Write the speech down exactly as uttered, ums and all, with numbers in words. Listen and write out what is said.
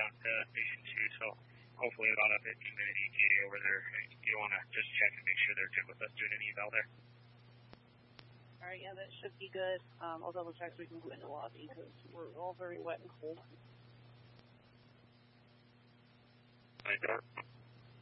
on to Station two, so hopefully about a fifteen minute E T A over there. You want to just check and make sure they're good with us doing an eval there. All right, yeah, that should be good. Um, I'll double check so we can go in the lobby because we're all very wet and cold. Right there.